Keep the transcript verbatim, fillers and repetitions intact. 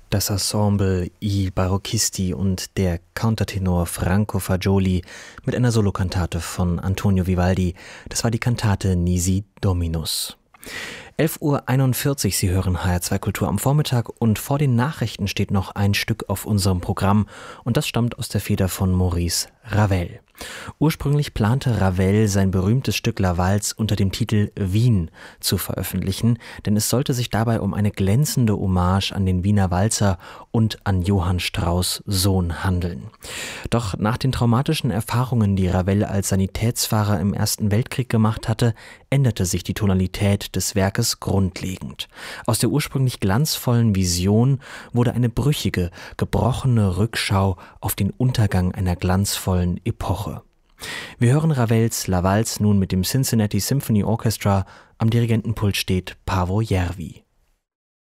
Das Ensemble I Barocchisti und der Countertenor Franco Fagioli mit einer Solokantate von Antonio Vivaldi. Das war die Kantate Nisi Dominus. elf Uhr einundvierzig, Sie hören H R zwei Kultur am Vormittag und vor den Nachrichten steht noch ein Stück auf unserem Programm und das stammt aus der Feder von Maurice Ravel. Ursprünglich plante Ravel sein berühmtes Stück La Valse unter dem Titel Wien zu veröffentlichen, denn es sollte sich dabei um eine glänzende Hommage an den Wiener Walzer und an Johann Strauss' Sohn handeln. Doch nach den traumatischen Erfahrungen, die Ravel als Sanitätsfahrer im Ersten Weltkrieg gemacht hatte, änderte sich die Tonalität des Werkes grundlegend. Aus der ursprünglich glanzvollen Vision wurde eine brüchige, gebrochene Rückschau auf den Untergang einer glanzvollen Epoche. Wir hören Ravels La Valse nun mit dem Cincinnati Symphony Orchestra. Am Dirigentenpult steht Paavo Järvi.